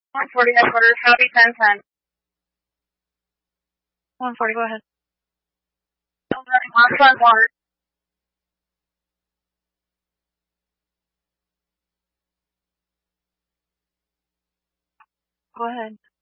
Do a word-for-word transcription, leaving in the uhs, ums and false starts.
one forty headquarters, copy ten ten. one forty, go ahead. Last one, water. Go ahead.